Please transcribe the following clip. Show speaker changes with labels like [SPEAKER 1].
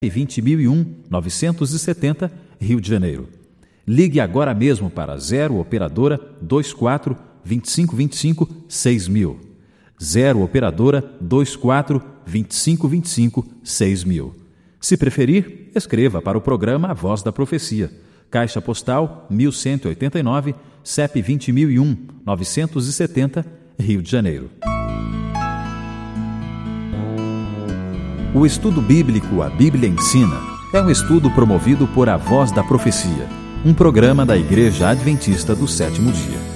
[SPEAKER 1] 20.001-970, Rio de Janeiro. Ligue agora mesmo para 0 Operadora 24 2525 6000. 0 Operadora 24 2525 6000. Se preferir, escreva para o programa A Voz da Profecia. Caixa Postal 1189, CEP 20.001-970, Rio de Janeiro. O estudo bíblico A Bíblia Ensina é um estudo promovido por A Voz da Profecia, um programa da Igreja Adventista do Sétimo Dia.